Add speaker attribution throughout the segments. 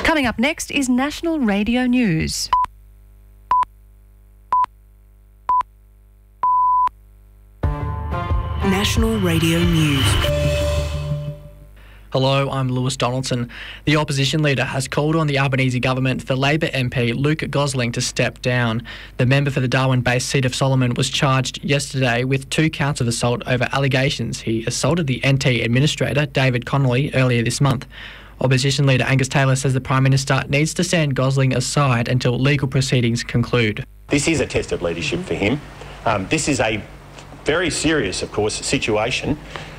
Speaker 1: Coming up next is National Radio News.
Speaker 2: National Radio News.
Speaker 3: Hello, I'm Lewis Donaldson. The opposition leader has called on the Albanese government for Labor MP Luke Gosling to step down. The member for the Darwin-based seat of Solomon was charged yesterday with 2 counts of assault over allegations he assaulted the NT administrator, David Connolly, earlier this month. Opposition leader Angus Taylor says the Prime Minister needs to stand Gosling aside until legal proceedings conclude.
Speaker 4: This is a test of leadership for him. This is a very serious, of course, situation.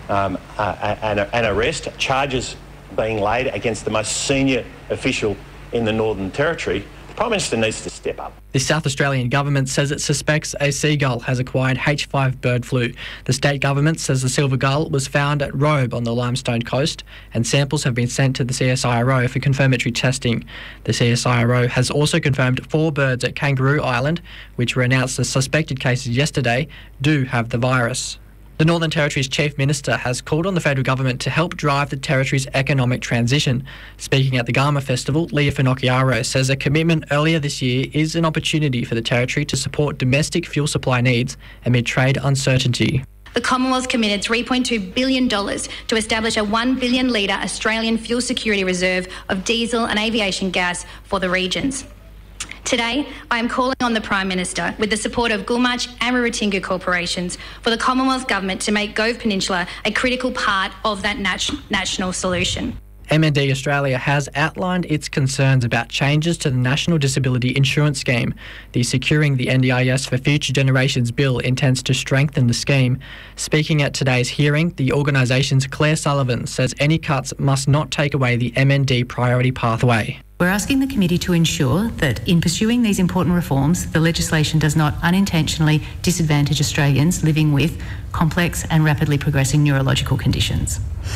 Speaker 4: An arrest, charges being laid against the most senior official in the Northern Territory. The Prime Minister needs to step up.
Speaker 3: The South Australian government says it suspects a seagull has acquired H5 bird flu. The state government says the silver gull was found at Robe on the Limestone Coast, and samples have been sent to the CSIRO for confirmatory testing. The CSIRO has also confirmed 4 birds at Kangaroo Island, which were announced as suspected cases yesterday, do have the virus. The Northern Territory's Chief Minister has called on the federal government to help drive the Territory's economic transition. Speaking at the Garma Festival, Leah Finocchiaro says a commitment earlier this year is an opportunity for the Territory to support domestic fuel supply needs amid trade uncertainty.
Speaker 5: The Commonwealth committed $3.2 billion to establish a 1 billion litre Australian fuel security reserve of diesel and aviation gas for the regions. Today, I am calling on the Prime Minister, with the support of Gulmarch and Raratinga corporations, for the Commonwealth Government to make Gove Peninsula a critical part of that national solution.
Speaker 3: MND Australia has outlined its concerns about changes to the National Disability Insurance Scheme. The Securing the NDIS for Future Generations Bill intends to strengthen the scheme. Speaking at today's hearing, the organisation's Claire Sullivan says any cuts must not take away the MND priority pathway.
Speaker 6: We're asking the committee to ensure that in pursuing these important reforms, the legislation does not unintentionally disadvantage Australians living with complex and rapidly progressing neurological conditions.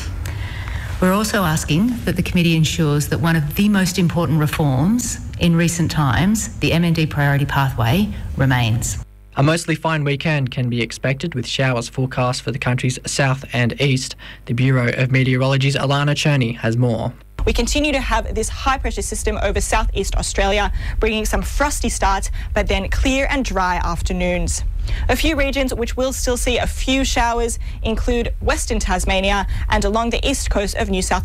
Speaker 6: We're also asking that the committee ensures that one of the most important reforms in recent times, the MND priority pathway, remains.
Speaker 3: A mostly fine weekend can be expected with showers forecast for the country's south and east. The Bureau of Meteorology's Alana Cherney has more.
Speaker 7: We continue to have this high-pressure system over southeast Australia, bringing some frosty starts, but then clear and dry afternoons. A few regions which will still see a few showers include Western Tasmania and along the east coast of New South